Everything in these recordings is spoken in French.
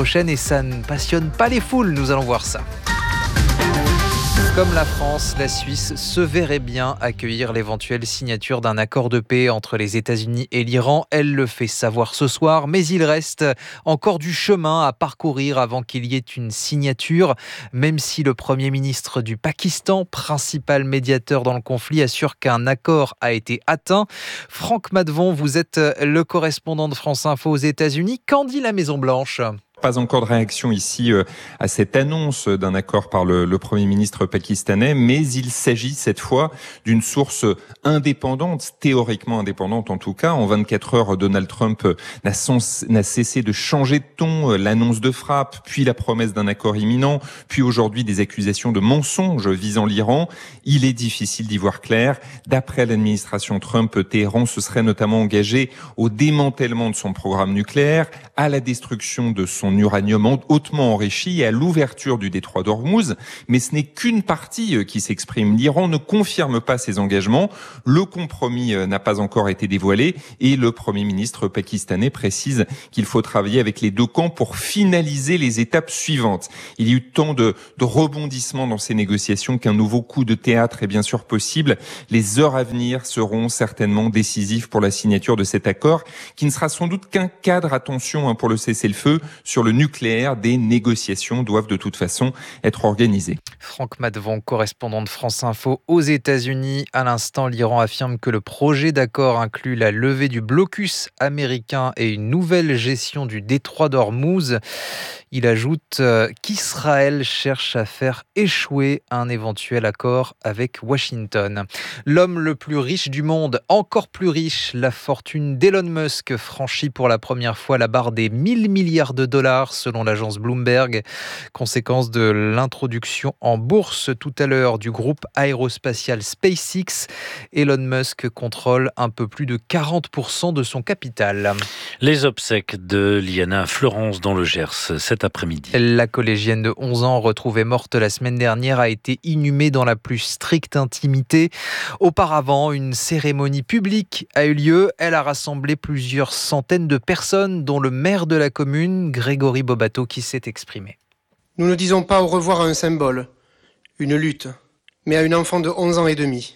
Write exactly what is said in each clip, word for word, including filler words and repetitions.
prochaine et ça ne passionne pas les foules, nous allons voir ça. Comme la France, la Suisse se verrait bien accueillir l'éventuelle signature d'un accord de paix entre les États-Unis et l'Iran. Elle le fait savoir ce soir, mais il reste encore du chemin à parcourir avant qu'il y ait une signature, même si le Premier ministre du Pakistan, principal médiateur dans le conflit, assure qu'un accord a été atteint. Franck Madvon, vous êtes le correspondant de France Info aux États-Unis. Qu'en dit la Maison-Blanche ? Pas encore de réaction ici euh, à cette annonce d'un accord par le, le Premier ministre pakistanais, mais il s'agit cette fois d'une source indépendante, théoriquement indépendante en tout cas. En vingt-quatre heures, Donald Trump n'a, sans, n'a cessé de changer de ton, l'annonce de frappe, puis la promesse d'un accord imminent, puis aujourd'hui des accusations de mensonges visant l'Iran. Il est difficile d'y voir clair. D'après l'administration Trump, Téhéran se serait notamment engagé au démantèlement de son programme nucléaire, à la destruction de son uranium hautement enrichi et à l'ouverture du détroit d'Ormuz. Mais ce n'est qu'une partie qui s'exprime. L'Iran ne confirme pas ses engagements. Le compromis n'a pas encore été dévoilé et le Premier ministre pakistanais précise qu'il faut travailler avec les deux camps pour finaliser les étapes suivantes. Il y a eu tant de, de rebondissements dans ces négociations qu'un nouveau coup de théâtre est bien sûr possible. Les heures à venir seront certainement décisives pour la signature de cet accord qui ne sera sans doute qu'un cadre, attention hein, pour le cessez-le-feu, sur le nucléaire. Des négociations doivent de toute façon être organisées. Franck Madvon, correspondant de France Info aux États-Unis. À l'instant, l'Iran affirme que le projet d'accord inclut la levée du blocus américain et une nouvelle gestion du détroit d'Ormuz. Il ajoute qu'Israël cherche à faire échouer un éventuel accord avec Washington. L'homme le plus riche du monde, encore plus riche, la fortune d'Elon Musk franchit pour la première fois la barre des mille milliards de dollars selon l'agence Bloomberg. Conséquence de l'introduction en bourse tout à l'heure du groupe aérospatial SpaceX, Elon Musk contrôle un peu plus de quarante pour cent de son capital. Les obsèques de Liana Florence dans le Gers cet après-midi. La collégienne de onze ans, retrouvée morte la semaine dernière, a été inhumée dans la plus stricte intimité. Auparavant, une cérémonie publique a eu lieu. Elle a rassemblé plusieurs centaines de personnes, dont le maire de la commune, Grégory Bobato, qui s'est exprimé. Nous ne disons pas au revoir à un symbole, une lutte, mais à une enfant de onze ans et demi.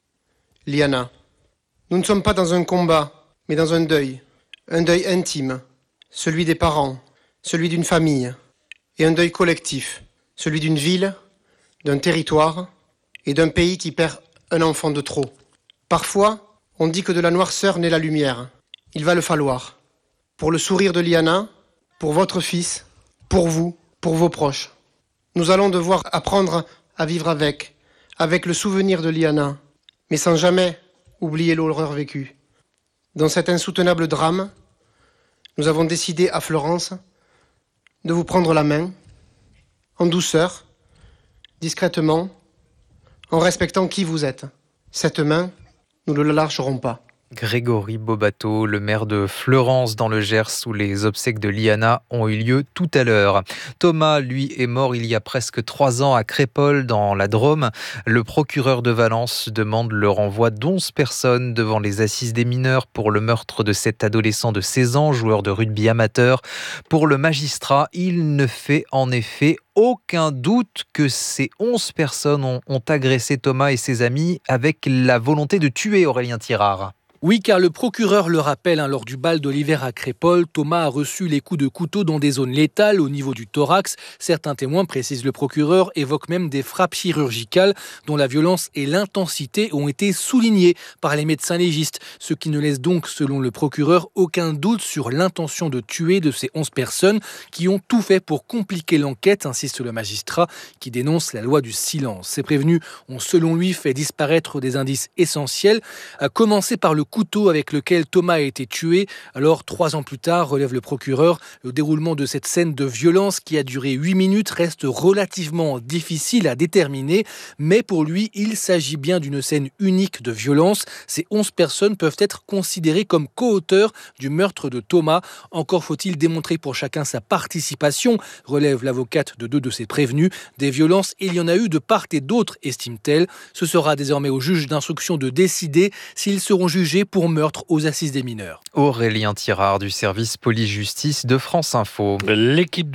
Liana. Nous ne sommes pas dans un combat, mais dans un deuil. Un deuil intime, celui des parents, celui d'une famille, et un deuil collectif, celui d'une ville, d'un territoire et d'un pays qui perd un enfant de trop. Parfois, on dit que de la noirceur naît la lumière. Il va le falloir. Pour le sourire de Liana, pour votre fils, pour vous, pour vos proches. Nous allons devoir apprendre à vivre avec, avec le souvenir de Liana, mais sans jamais oublier l'horreur vécue. Dans cet insoutenable drame, nous avons décidé à Florence de vous prendre la main, en douceur, discrètement, en respectant qui vous êtes. Cette main, nous ne la lâcherons pas. Grégory Bobato, le maire de Fleurance dans le Gers, où les obsèques de Liana ont eu lieu tout à l'heure. Thomas, lui, est mort il y a presque trois ans à Crépol, dans la Drôme. Le procureur de Valence demande le renvoi d'onze personnes devant les assises des mineurs pour le meurtre de cet adolescent de seize ans, joueur de rugby amateur. Pour le magistrat, il ne fait en effet aucun doute que ces onze personnes ont, ont agressé Thomas et ses amis avec la volonté de tuer Aurélien Tirard. Oui, car le procureur le rappelle, hein, lors du bal de l'hiver à Crépol, Thomas a reçu les coups de couteau dans des zones létales au niveau du thorax. Certains témoins, précise le procureur, évoquent même des frappes chirurgicales dont la violence et l'intensité ont été soulignées par les médecins légistes, ce qui ne laisse donc, selon le procureur, aucun doute sur l'intention de tuer de ces onze personnes qui ont tout fait pour compliquer l'enquête, insiste le magistrat, qui dénonce la loi du silence. Ces prévenus ont, selon lui, fait disparaître des indices essentiels, à commencer par le couteau avec lequel Thomas a été tué. Alors, trois ans plus tard, relève le procureur, le déroulement de cette scène de violence qui a duré huit minutes reste relativement difficile à déterminer, mais pour lui, il s'agit bien d'une scène unique de violence. Ces onze personnes peuvent être considérées comme co-auteurs du meurtre de Thomas. Encore faut-il démontrer pour chacun sa participation, relève l'avocate de deux de ces prévenus. Des violences, il y en a eu de part et d'autre, estime-t-elle. Ce sera désormais au juge d'instruction de décider s'ils seront jugés pour meurtre aux assises des mineurs. Aurélien Tirard du service police-justice de France Info. L'équipe